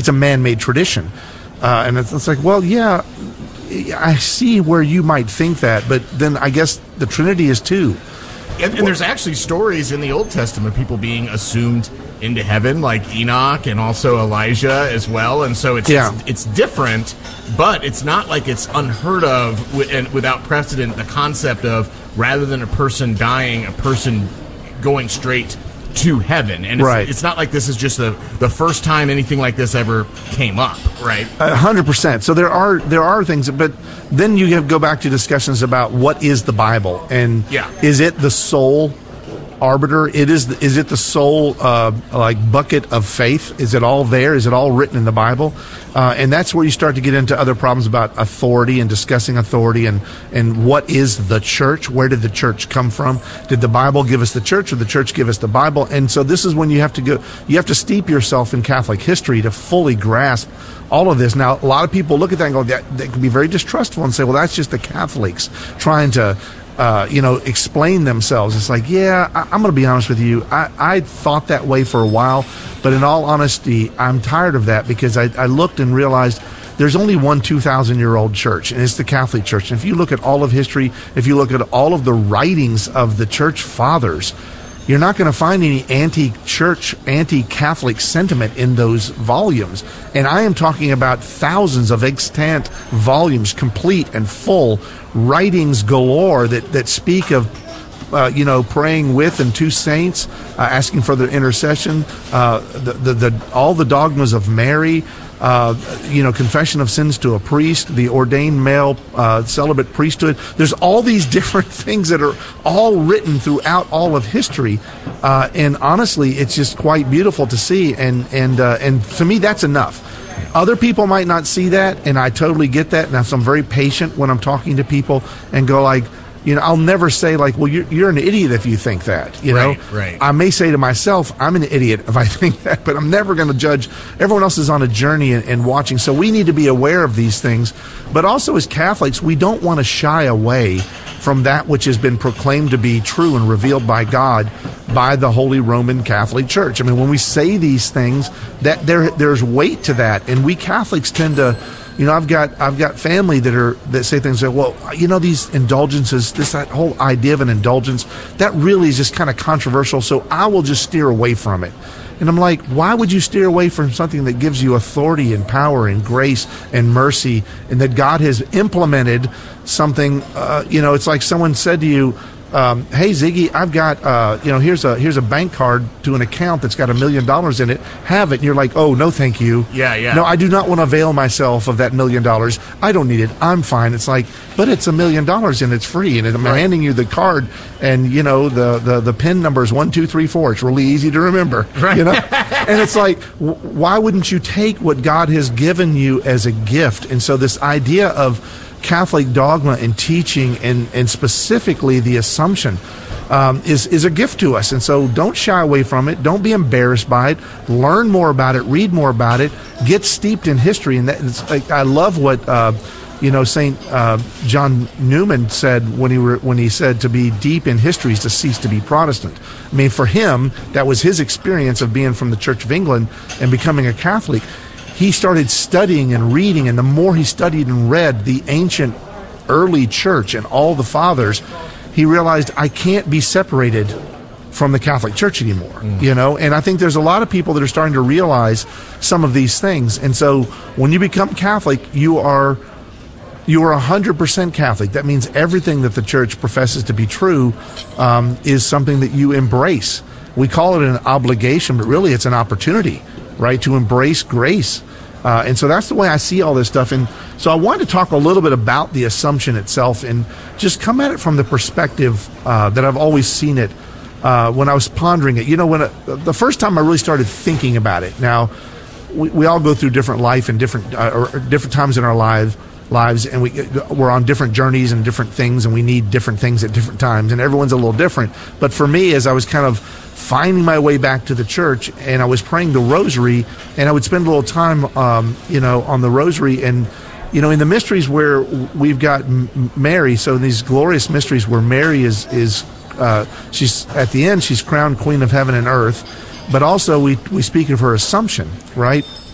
it's a man-made tradition. And it's like, well, yeah, I see where you might think that, but then I guess the Trinity is too. And there's actually stories in the Old Testament of people being assumed into heaven, like Enoch and also Elijah as well. And so it's different, but it's not like it's unheard of and without precedent, the concept of rather than a person dying, a person going straight to heaven. And it's not like this is just the first time anything like this ever came up, right? 100%. So there are things, but then you go back to discussions about what is the Bible, and is it the sole arbiter? Is it the sole bucket of faith? Is it all there? Is it all written in the Bible? And that's where you start to get into other problems about authority and discussing authority and what is the church? Where did the church come from? Did the Bible give us the church, or the church give us the Bible? And so this is when you have to steep yourself in Catholic history to fully grasp all of this. Now, a lot of people look at that and go, they can be very distrustful and say, well, that's just the Catholics trying to explain themselves. It's like, I'm going to be honest with you. I thought that way for a while, but in all honesty, I'm tired of that, because I looked and realized there's only one 2,000-year-old church, and it's the Catholic Church. And if you look at all of history, if you look at all of the writings of the church fathers, you're not going to find any anti-church, anti-Catholic sentiment in those volumes. And I am talking about thousands of extant volumes, complete and full, writings galore that speak of, praying with and to saints, asking for their intercession, all the dogmas of Mary, confession of sins to a priest, the ordained male celibate priesthood. There's all these different things that are all written throughout all of history, and honestly, it's just quite beautiful to see. And to me, that's enough. Other people might not see that, and I totally get that. And I'm very patient when I'm talking to people and go like, I'll never say like, well, you're an idiot if you think that, Right. I may say to myself, I'm an idiot if I think that, but I'm never going to judge. Everyone else is on a journey and watching. So we need to be aware of these things. But also as Catholics, we don't want to shy away from that which has been proclaimed to be true and revealed by God by the Holy Roman Catholic Church. I mean, when we say these things, that there's weight to that. And we Catholics tend to, I've got family that say things like, well, these indulgences, that whole idea of an indulgence, that really is just kind of controversial, so I will just steer away from it. And I'm like, why would you steer away from something that gives you authority and power and grace and mercy, and that God has implemented something? It's like someone said to you, hey Ziggy, I've got here's a bank card to an account that's got $1 million in it. Have it. And you're like, oh no, thank you. Yeah. No, I do not want to avail myself of that $1 million. I don't need it. I'm fine. It's like, but it's $1 million and it's free, and I'm handing you the card, and the PIN number is 1234. It's really easy to remember. Right. And it's like, why wouldn't you take what God has given you as a gift? And so this idea of Catholic dogma and teaching, and specifically the Assumption, is a gift to us. And so don't shy away from it. Don't be embarrassed by it. Learn more about it. Read more about it. Get steeped in history. And I love what St. John Newman said when he said to be deep in history is to cease to be Protestant. I mean, for him, that was his experience of being from the Church of England and becoming a Catholic. He started studying and reading, and the more he studied and read the ancient early church and all the fathers, he realized, I can't be separated from the Catholic Church anymore, and I think there's a lot of people that are starting to realize some of these things. And so when you become Catholic, you are 100% Catholic. That means everything that the church professes to be true is something that you embrace. We call it an obligation, but really it's an opportunity, right, to embrace grace. And so that's the way I see all this stuff. And so I wanted to talk a little bit about the Assumption itself and just come at it from the perspective that I've always seen it when I was pondering it. The first time I really started thinking about it. Now, we all go through different life and different times in our lives, and we're on different journeys and different things, and we need different things at different times, and everyone's a little different. But for me, as I was kind of finding my way back to the church, and I was praying the rosary, and I would spend a little time, on the rosary, and in the mysteries where we've got Mary. So in these glorious mysteries where Mary is she's at the end, she's crowned Queen of Heaven and Earth, but also we speak of her Assumption, right?